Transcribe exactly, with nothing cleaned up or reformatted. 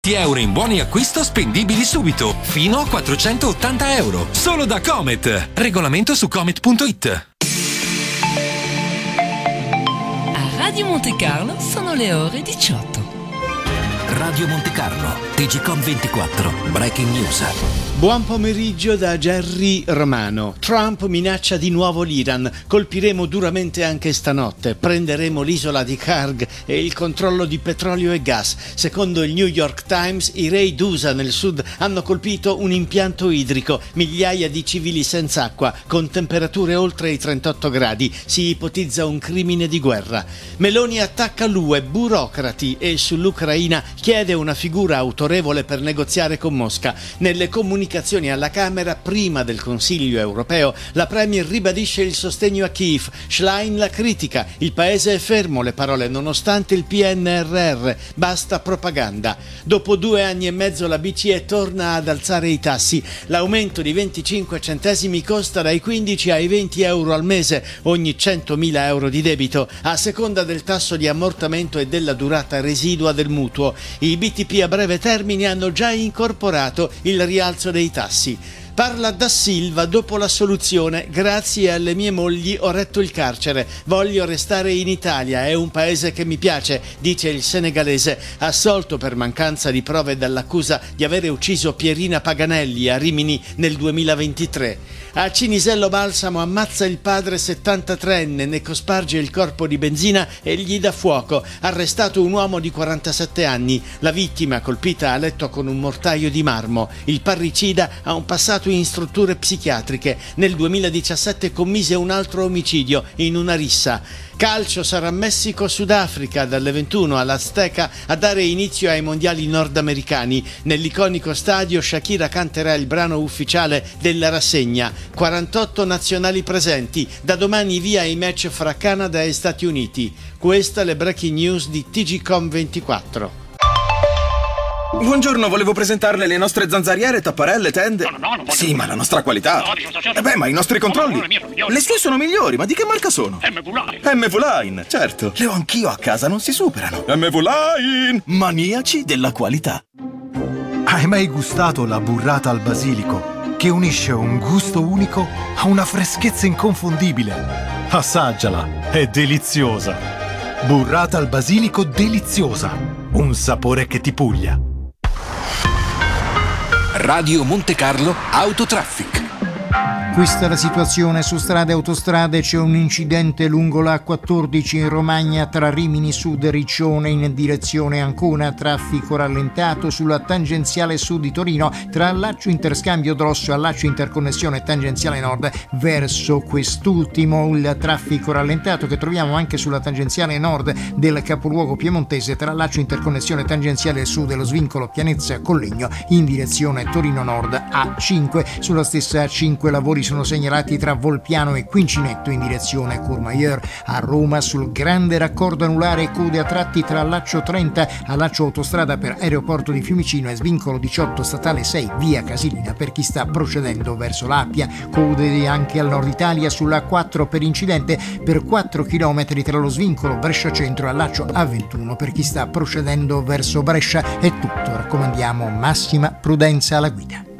euro in buoni acquisto spendibili subito, fino a quattrocentottanta euro, solo da Comet. Regolamento su comet punto it. A Radio Monte Carlo sono le ore diciotto. Radio Monte Carlo, T G Com ventiquattro, Breaking News. Buon pomeriggio da Gerry Romano. Trump minaccia di nuovo l'Iran. Colpiremo duramente anche stanotte. Prenderemo l'isola di Karg e il controllo di petrolio e gas. Secondo il New York Times, i raid U S A nel sud hanno colpito un impianto idrico. Migliaia di civili senza acqua, con temperature oltre i trentotto gradi. Si ipotizza un crimine di guerra. Meloni attacca l'U E, burocrati, e sull'Ucraina chiede una figura autorevole per negoziare con Mosca. Nelle comunicazioni alla Camera prima del Consiglio europeo, la Premier ribadisce il sostegno a Kiev. Schlein la critica. Il paese è fermo, le parole, nonostante il P N R R. Basta propaganda. Dopo due anni e mezzo la B C E torna ad alzare i tassi. L'aumento di venticinque centesimi costa dai quindici ai venti euro al mese ogni centomila euro di debito, a seconda del tasso di ammortamento e della durata residua del mutuo. I B T P a breve termine hanno già incorporato il rialzo dei tassi. Parla da Silva dopo l'assoluzione. Grazie alle mie mogli ho retto il carcere. Voglio restare in Italia, è un paese che mi piace, dice il senegalese, assolto per mancanza di prove dall'accusa di avere ucciso Pierina Paganelli a Rimini nel duemilaventitré. A Cinisello Balsamo ammazza il padre settantatreenne, ne cosparge il corpo di benzina e gli dà fuoco. Arrestato un uomo di quarantasette anni. La vittima, colpita a letto con un mortaio di marmo. Il parricida ha un passato in strutture psichiatriche. Nel duemiladiciassette commise un altro omicidio in una rissa. Calcio, sarà Messico-Sudafrica dalle ventuno all'Azteca a dare inizio ai mondiali nordamericani. Nell'iconico stadio Shakira canterà il brano ufficiale della rassegna. quarantotto nazionali presenti. Da domani via i match fra Canada e Stati Uniti. Questa le breaking news di T G Com ventiquattro. Buongiorno, volevo presentarle le nostre zanzariere, tapparelle, tende. No, no, no, non voglio. Sì, ma la nostra qualità. No, dico, sto Eh beh, ma i nostri controlli. No, no, le mie sono migliori. Le sue sono migliori, ma di che marca sono? M V Line. M V Line, certo. Le ho anch'io a casa, non si superano. M V Line! Maniaci della qualità. Hai mai gustato la burrata al basilico, che unisce un gusto unico a una freschezza inconfondibile? Assaggiala, è deliziosa. Burrata al basilico deliziosa. Un sapore che ti puglia. Radio Monte Carlo Autotraffic. Questa è la situazione su strade e autostrade. C'è un incidente lungo la A quattordici in Romagna tra Rimini Sud e Riccione in direzione Ancona, traffico rallentato sulla tangenziale sud di Torino tra Laccio Interscambio Drosso e Laccio Interconnessione tangenziale nord verso quest'ultimo. Il traffico rallentato che troviamo anche sulla tangenziale nord del capoluogo piemontese tra Laccio Interconnessione tangenziale sud e lo svincolo Pianezza Collegno in direzione Torino Nord A cinque. Sulla stessa A cinque lavori sono segnalati tra Volpiano e Quincinetto in direzione Courmayeur. A Roma sul grande raccordo anulare code a tratti tra Laccio trenta a Laccio Autostrada per Aeroporto di Fiumicino e svincolo diciotto statale sei via Casilina per chi sta procedendo verso l'Appia. Code anche al nord Italia sulla A quattro per incidente per quattro chilometri tra lo svincolo Brescia Centro e Laccio A ventuno per chi sta procedendo verso Brescia. È tutto, raccomandiamo massima prudenza alla guida.